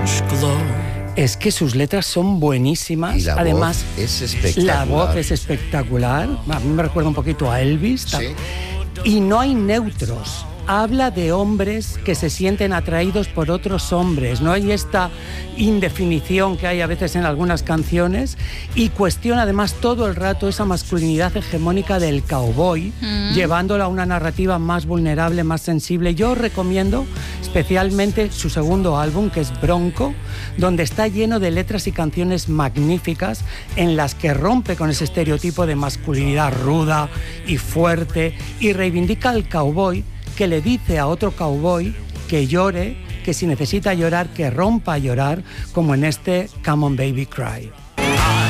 Es que sus letras son buenísimas. Y la además, voz es espectacular. La voz es espectacular. A mí me recuerda un poquito a Elvis. Sí. Y no hay neutros. Habla de hombres que se sienten atraídos por otros hombres. No hay esta indefinición que hay a veces en algunas canciones, y cuestiona además todo el rato esa masculinidad hegemónica del cowboy, llevándola a una narrativa más vulnerable, más sensible. Yo os recomiendo especialmente su segundo álbum, que es Bronco, donde está lleno de letras y canciones magníficas en las que rompe con ese estereotipo de masculinidad ruda y fuerte y reivindica al cowboy, que le dice a otro cowboy que llore, que si necesita llorar, que rompa a llorar, como en este Come on Baby Cry.